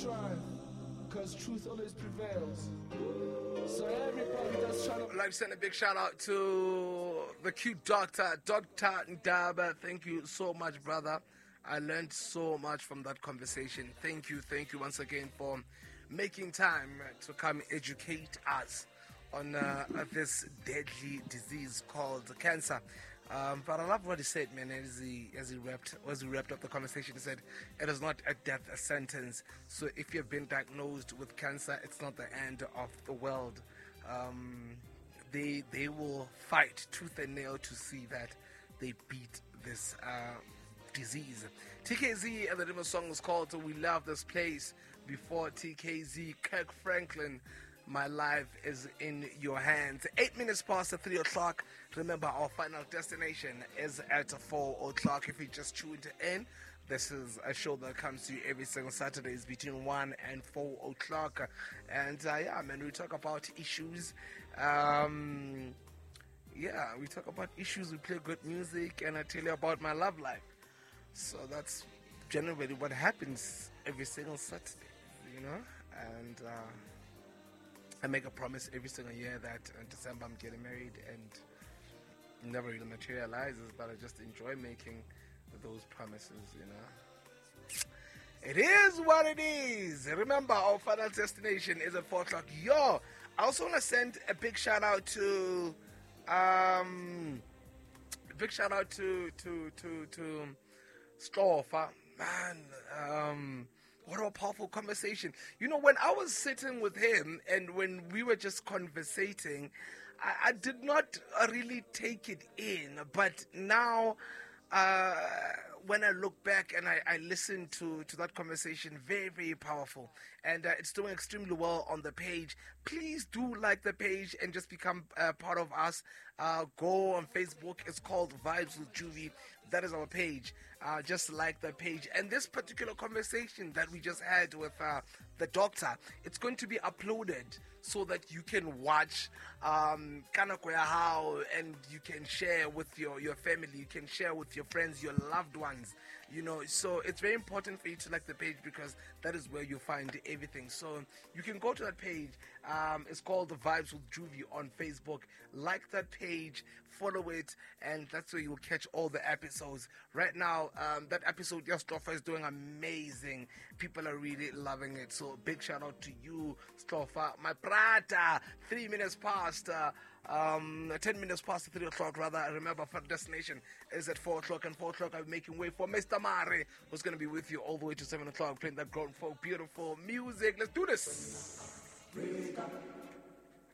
Because truth always prevails. So everybody that's trying to... I'd like to send a big shout out to the cute Dr. Ndaba. Thank you so much, brother. I learned so much from that conversation. Thank you once again for making time to come educate us on this deadly disease called cancer. But I love what he said, man, as he wrapped up the conversation. He said, it is not a death sentence. So if you've been diagnosed with cancer, it's not the end of the world. They will fight tooth and nail to see that they beat this disease. TKZ, and the name of the song is called We Love This Place. Before TKZ, Kirk Franklin, My Life is in Your Hands. 8 minutes past 3 o'clock. Remember, our final destination is at 4 o'clock. If you just tuned in, this is a show that comes to you every single Saturdays between 1 and 4 o'clock. And yeah, man, we talk about issues. We talk about issues. We play good music, and I tell you about my love life. So that's generally what happens every single Saturday, you know. And I make a promise every single year that in December I'm getting married, and it never really materializes, but I just enjoy making those promises, you know. It is what it is. Remember, our final destination is at 4 o'clock. I also want to send a big shout out to Stofa. Man, what a powerful conversation. You know, when I was sitting with him and when we were just conversating, I did not really take it in. But now, when I look back and I listen to that conversation, very, very powerful. And it's doing extremely well on the page. Please do like the page and just become part of us. Go on Facebook. It's called Vibes with Juvie. That is our page. Just like the page. And this particular conversation that we just had with the doctor, it's going to be uploaded so that you can watch Kanakoya How, and you can share with your family, you can share with your friends, your loved ones, you know. So it's very important for you to like the page, because that is where you find everything. So you can go to that page. It's called The Vibes with Juvie on Facebook. Like that page, follow it, and that's where you'll catch all the episodes. Right now, that episode, Stoffa is doing amazing. People are really loving it. So big shout out to you, Stoffa. My brother, 3 minutes past, 10 minutes past 3 o'clock, rather. Remember, our destination is at 4 o'clock, and 4 o'clock I'm making way for Mr. Mare, who's going to be with you all the way to 7 o'clock, playing that grown folk, beautiful music. Let's do this. Break up.